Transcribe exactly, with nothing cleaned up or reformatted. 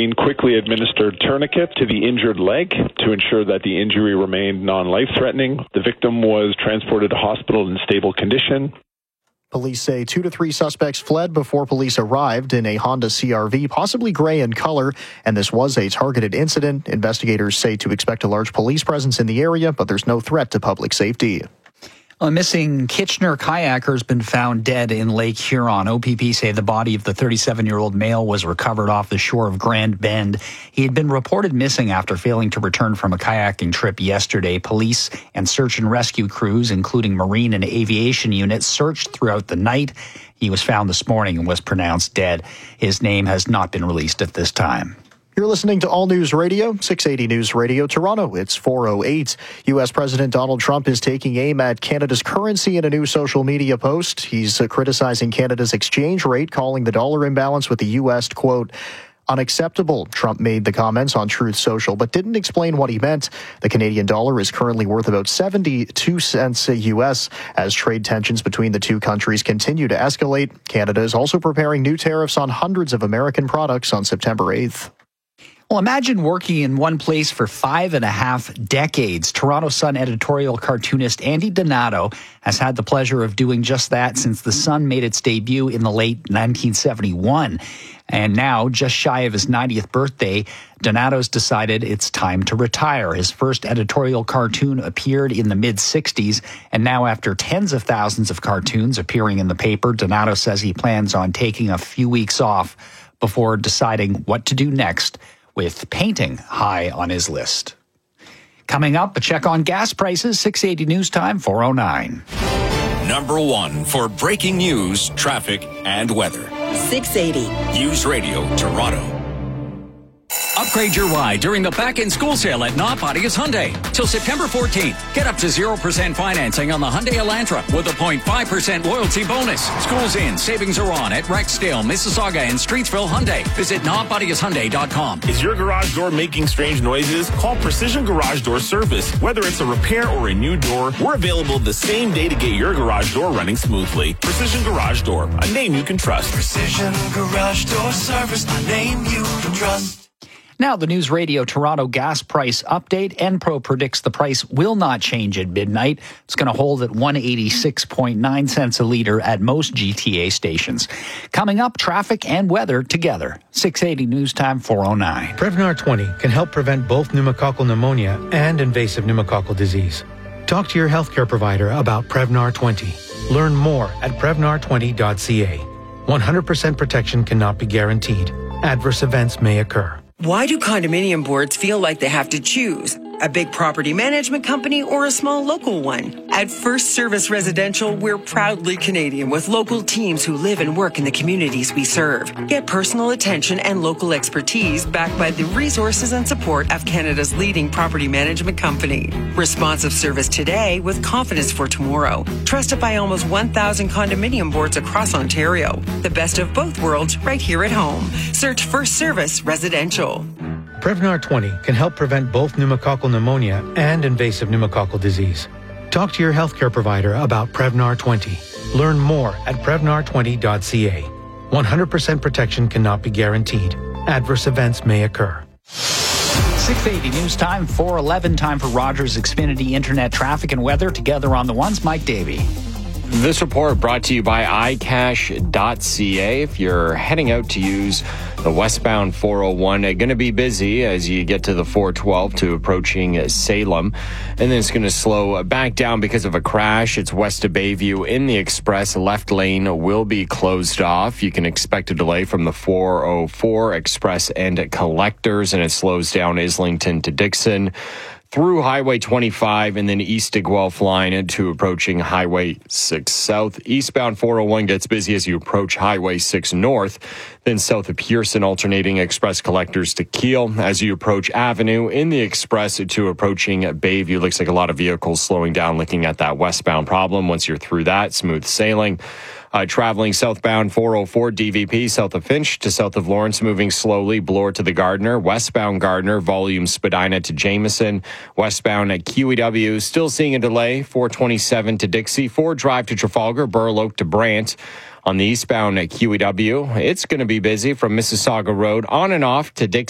scene quickly administered tourniquet to the injured leg to ensure that the injury remained non-life-threatening. The victim was transported to hospital in stable condition. Police say two to three suspects fled before police arrived in a Honda C R V, possibly gray in color, and this was a targeted incident. Investigators say to expect a large police presence in the area, but there's no threat to public safety. A missing Kitchener kayaker has been found dead in Lake Huron. O P P say the body of the thirty-seven-year-old male was recovered off the shore of Grand Bend. He had been reported missing after failing to return from a kayaking trip yesterday. Police and search and rescue crews, including marine and aviation units, searched throughout the night. He was found this morning and was pronounced dead. His name has not been released at this time. You're listening to All News Radio, six eighty News Radio Toronto. It's four oh eight. U S. President Donald Trump is taking aim at Canada's currency in a new social media post. He's uh, criticizing Canada's exchange rate, calling the dollar imbalance with the U S, quote, unacceptable. Trump made the comments on Truth Social, but didn't explain what he meant. The Canadian dollar is currently worth about seventy-two cents U S as trade tensions between the two countries continue to escalate. Canada is also preparing new tariffs on hundreds of American products on September eighth. Well, imagine working in one place for five and a half decades. Toronto Sun editorial cartoonist Andy Donato has had the pleasure of doing just that since the Sun made its debut in the late nineteen seventy-one. And now, just shy of his ninetieth birthday, Donato's decided it's time to retire. His first editorial cartoon appeared in the mid-sixties, and now after tens of thousands of cartoons appearing in the paper, Donato says he plans on taking a few weeks off before deciding what to do next, with painting high on his list. Coming up, a check on gas prices, six eighty News Time, four oh nine. Number one for breaking news, traffic, and weather. six eighty. News Radio Toronto. Upgrade your why during the back-end school sale at Not Bodies Hyundai. Till September fourteenth, get up to zero percent financing on the Hyundai Elantra with a zero point five percent loyalty bonus. Schools in, savings are on at Rexdale, Mississauga, and Streetsville Hyundai. Visit not bodies hyundai dot com. Is your garage door making strange noises? Call Precision Garage Door Service. Whether it's a repair or a new door, we're available the same day to get your garage door running smoothly. Precision Garage Door, a name you can trust. Precision Garage Door Service, a name you can trust. Now, the News Radio Toronto gas price update. Enpro predicts the price will not change at midnight. It's going to hold at one hundred eighty-six point nine cents a litre at most G T A stations. Coming up, traffic and weather together. six eighty News Time, four oh nine. Prevnar twenty can help prevent both pneumococcal pneumonia and invasive pneumococcal disease. Talk to your healthcare provider about Prevnar twenty. Learn more at prevnar twenty dot c a. one hundred percent protection cannot be guaranteed. Adverse events may occur. Why do condominium boards feel like they have to choose? A big property management company or a small local one? At First Service Residential, we're proudly Canadian with local teams who live and work in the communities we serve. Get personal attention and local expertise backed by the resources and support of Canada's leading property management company. Responsive service today with confidence for tomorrow. Trusted by almost one thousand condominium boards across Ontario. The best of both worlds right here at home. Search First Service Residential. Prevnar twenty can help prevent both pneumococcal pneumonia and invasive pneumococcal disease. Talk to your healthcare provider about Prevnar twenty. Learn more at prevnar twenty dot c a. one hundred percent protection cannot be guaranteed. Adverse events may occur. six eighty News Time, four eleven, time for Rogers Xfinity Internet traffic and weather. Together on the ones, Mike Davey. This report brought to you by i cash dot c a. If you're heading out to use the westbound four oh one, it's going to be busy as you get to the four twelve to approaching Salem. And then it's going to slow back down because of a crash. It's west of Bayview in the express. Left lane will be closed off. You can expect a delay from the four oh four express and at Collectors, and it slows down Islington to Dixon, through Highway twenty-five, and then east to Guelph line to approaching Highway six South. Eastbound four oh one gets busy as you approach Highway six North, then south of Pearson, alternating express Collectors to Keele. As you approach Avenue in the express to approaching Bayview, looks like a lot of vehicles slowing down, looking at that westbound problem. Once you're through that, smooth sailing. Uh, traveling southbound four oh four D V P south of Finch to south of Lawrence, moving slowly. Bloor to the Gardiner. Westbound Gardiner, volume Spadina to Jameson. Westbound at Q E W, still seeing a delay. four twenty-seven to Dixie. four Drive to Trafalgar. Burloak to Brant. On the eastbound at Q E W, it's going to be busy from Mississauga Road on and off to Dixie.